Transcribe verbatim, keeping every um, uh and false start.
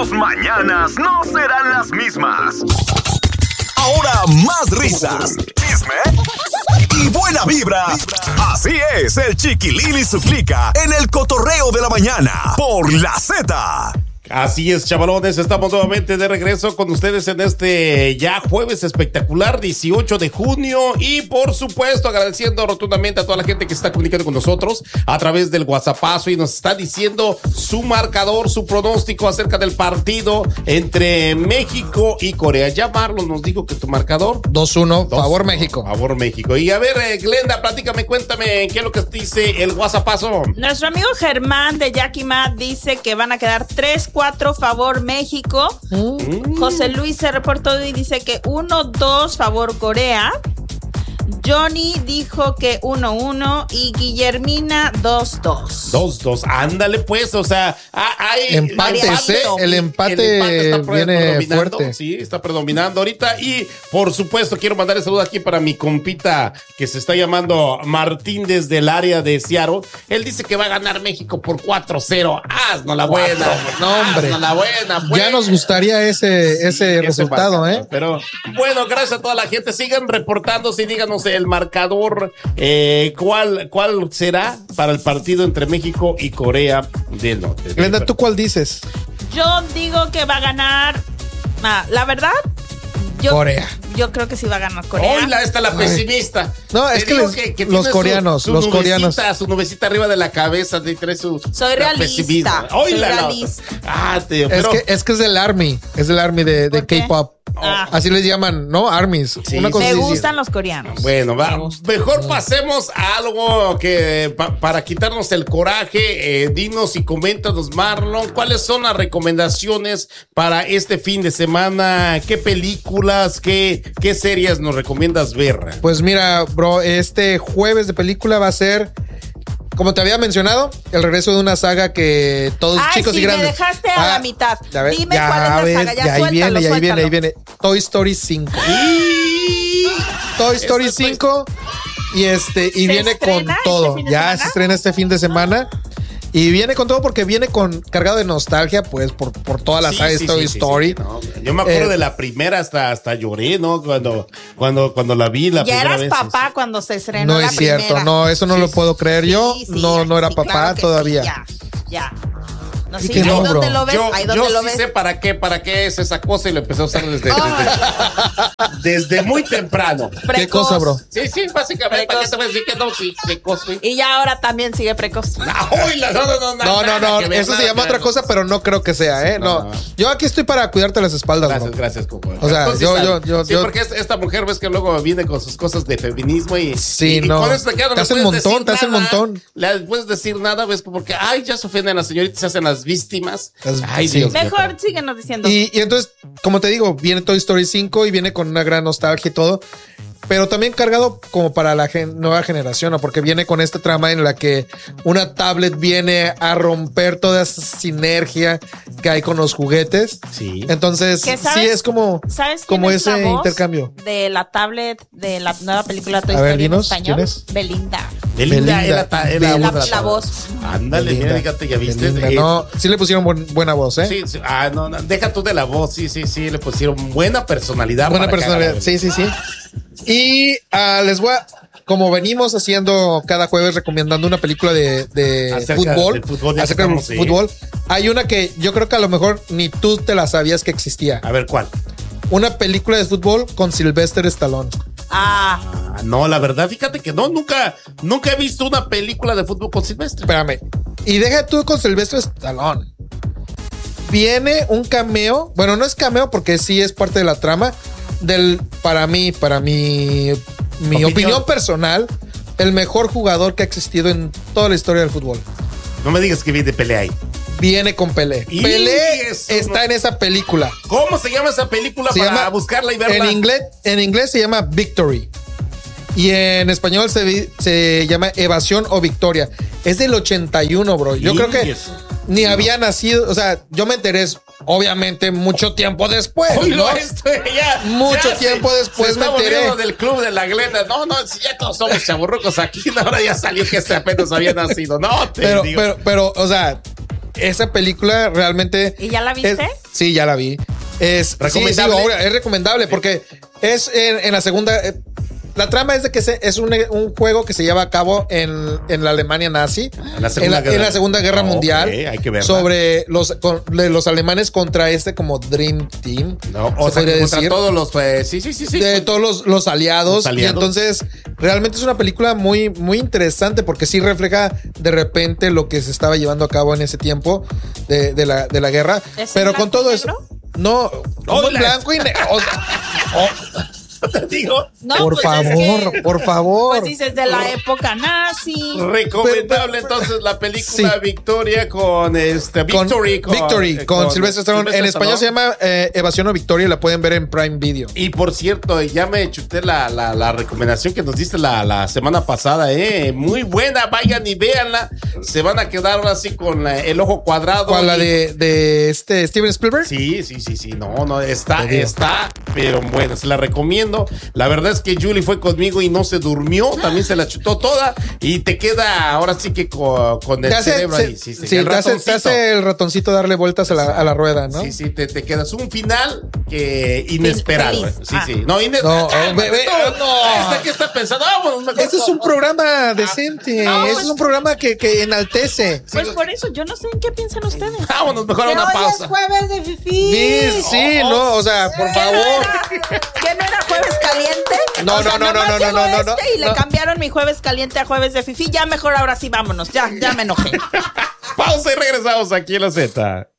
tus mañanas no serán las mismas. Ahora más risas, chisme y buena vibra. Así es, el Chiquilín y su clica en el cotorreo de la mañana por la Z. Así es, chavalones, estamos nuevamente de regreso con ustedes en este ya jueves espectacular, dieciocho de junio, y por supuesto agradeciendo rotundamente a toda la gente que está comunicando con nosotros a través del WhatsAppazo y nos está diciendo su marcador, su pronóstico acerca del partido entre México y Corea. Ya Marlon nos dijo que tu marcador dos uno, favor México. Favor México. Y a ver, eh, Glenda, platícame, cuéntame qué es lo que dice el WhatsAppazo. Nuestro amigo Germán de Jackie Matt dice que van a quedar tres cuatro favor México. Mm. José Luis se reportó y dice que uno dos favor Corea. Johnny dijo que uno uno y Guillermina dos dos. dos dos, ándale pues, o sea, hay empates, ¿eh? El empate, el empate viene fuerte. Sí, está predominando ahorita. Y por supuesto quiero mandar el saludo aquí para mi compita que se está llamando Martín desde el área de Seattle. Él dice que va a ganar México por cuatro cero. Haznos la buena. No, hombre. Haznos la buena. Pues. Ya nos gustaría ese, ese, ese resultado, marcador, ¿eh? Pero bueno, gracias a toda la gente. Sigan reportándose y díganos el marcador, eh, ¿cuál, cuál será para el partido entre México y Corea del Norte. Glenda, ¿tú cuál dices? Yo digo que va a ganar, ah, la verdad, yo, Corea. Yo creo que sí va a ganar Corea. Hoy la está la pesimista. No, es que, les, que, que los coreanos, su, su los coreanos. Su nubecita arriba de la cabeza, de su, Soy realista. Hoy soy la, realista. Ah, tío, es, pero, que, es que es del Army, es del Army de, de K-pop. Ah. Así les llaman, ¿no? Armies. Sí, Una cosa me gustan los coreanos. Bueno, va, mejor pasemos a algo que pa, para quitarnos el coraje. Eh, dinos y coméntanos, Marlon, ¿cuáles son las recomendaciones para este fin de semana? ¿Qué películas, qué, qué series nos recomiendas ver? Pues mira, bro, este jueves de película va a ser, como te había mencionado, el regreso de una saga que todos Ay, chicos sí, y grandes. me dejaste a ah, la mitad. Ves, Dime cuál es la ves, saga. Ya, ya suéltalo, ahí viene, ya ahí viene, ahí viene. Toy Story cinco. Toy Story cinco y este y viene con todo. Este ya se estrena este fin de semana. Y viene con todo porque viene con cargado de nostalgia, pues, por, por toda la sí, saga de sí, Toy sí, Story. Sí, sí, no. Yo me acuerdo eh, de la primera, hasta, hasta lloré, ¿no? Cuando, cuando, cuando la vi la ya primera eras vez. papá sí. Cuando se estrenó no la es cierto, primera. no, eso no sí, lo puedo creer. Yo sí, sí, no, no era sí, papá claro todavía. Sí, ya, ya. No, sí, que ahí no, donde lo ves, yo, ahí donde yo lo sí ves. sé para qué, para qué es esa cosa y lo empecé a usar desde, oh. desde, desde muy temprano. Precoz. ¿Qué cosa, bro? Sí, sí, básicamente. ¿Para qué te voy a decir que no? Sí, precoz, sí. Y ya ahora también sigue precoz. No, no, no, no, no, no, no, ver, eso se llama otra cosa, pero no creo que sea, ¿eh? No, no. no. Yo aquí estoy para cuidarte las espaldas, Gracias, bro. gracias, Coco. O sea, Entonces, yo, yo, yo, sí, yo. porque esta mujer ves que luego viene con sus cosas de feminismo y. Sí, y, no. Y con eso te, queda, no te hacen un montón, te hacen un montón. Le puedes decir nada, ves, porque, ay, ya se ofenden a las señoritas, se hacen las víctimas. Las, ay, sí. Dios. Mejor síguenos diciendo. Y, y entonces, como te digo, viene Toy Story cinco y viene con una gran nostalgia y todo. Pero también cargado como para la gen- nueva generación, ¿no? Porque viene con esta trama en la que una tablet viene a romper toda esa sinergia que hay con los juguetes. Sí. Entonces, sabes, sí es como, ¿sabes como es ese intercambio. De la tablet de la nueva película Toy a ver, Story dinos, en español. ¿quién es? Belinda. Belinda, Belinda, era ta, era la, la, la voz. Ándale, Belinda, mira, fíjate, ya viste. Belinda. Eh, No, sí le pusieron buen, buena voz, ¿eh? Sí, sí, ah, no, no, deja tú de la voz, sí, sí, sí, le pusieron buena personalidad. Buena personalidad, sí, sí, sí. Y uh, les voy a, como venimos haciendo cada jueves recomendando una película de, de fútbol, del fútbol, acerca del sí. fútbol, hay una que yo creo que a lo mejor ni tú te la sabías que existía. A ver, ¿cuál? Una película de fútbol con Sylvester Stallone. Ah. ah. No, la verdad, fíjate que no, nunca, nunca he visto una película de fútbol con Sylvester. Espérame. Y deja tú con Sylvester Stallone. Viene un cameo, bueno, no es cameo porque sí es parte de la trama del, para mí, para mi, mi opinión. opinión personal, el mejor jugador que ha existido en toda la historia del fútbol. No me digas que viene Pelé ahí. Viene con Pelé. Y Pelé eso, está no. en esa película. ¿Cómo se llama esa película se para llama, buscarla y verla? En inglés, en inglés se llama Victory. Y en español se, se llama Evasión o Victoria. Es del ochenta y uno, bro. Yo y creo que eso. ni no. había nacido. O sea, yo me enteré, obviamente, mucho tiempo después. Oye, ¿no? esto, ya, mucho ya tiempo se, después se me enteré. del club de la Glenda. No, no, si ya todos somos chaburrucos aquí. Ahora ya salió que este apenas había nacido. No, te pero, digo. Pero, pero, o sea, esa película realmente. ¿Y ya la viste? Es, Sí, ya la vi. Es ¿Recomendable? Sí, sí, obvio, es recomendable porque es en, en la segunda. Eh, la trama es de que se, es un, un juego que se lleva a cabo en, en la Alemania nazi. En la Segunda en la, Guerra, en la segunda Guerra oh, Mundial. Okay, hay que verla. Sobre los, con, de los alemanes contra este como Dream Team. No, o sea, que contra todos los. Eh, sí, sí, sí, sí. De todos los, los, aliados, los aliados. Y entonces, realmente es una película muy, muy interesante porque sí refleja de repente lo que se estaba llevando a cabo en ese tiempo de, de, la, de la guerra. Pero con todo eso. No, oh, en blanco y negro. O sea, oh. Te digo. No, por pues favor, que, por favor. Pues dices de la época nazi. Recomendable pero, pero, entonces la película sí. Victoria con este Victory con, con Victory con, con Sylvester Stallone. En español se llama eh, Evasión o Victoria y la pueden ver en Prime Video. Y por cierto, ya me chuté la, la, la recomendación que nos diste la, la semana pasada, eh. Muy buena, vayan y véanla. Se van a quedar ahora sí con la, el ojo cuadrado. ¿Cuál, y... la de, de este Steven Spielberg? Sí, sí, sí, sí. No, no, está, está, pero bueno, se la recomiendo. La verdad es que Julie fue conmigo y no se durmió, también se la chutó toda y te queda ahora sí que con, con el hace, cerebro se, ahí. Sí, sí, sí, te, hace, te hace el ratoncito darle vueltas a la, a la rueda, ¿no? Sí, sí, te, te quedas un final que inesperado. Eh. Sí, ah. sí. No, ines no, ah, bebé, no, no. ¿Qué está pensando? Vámonos, mejor. Este es un programa decente. No, este pues, es un programa que, que enaltece. Pues por eso, yo no sé en qué piensan ustedes. Vámonos, mejor a una hoy pausa. Es jueves de fifí. Sí, sí, oh, no, o sea, por favor. ¿Que no era, que no era jueves caliente? No, o sea, no, no, no, no, no, no, este no. Y le no. cambiaron mi jueves caliente a jueves de fifí. Ya mejor ahora sí, vámonos. Ya, ya me enojé. Pausa y regresamos aquí en la Z.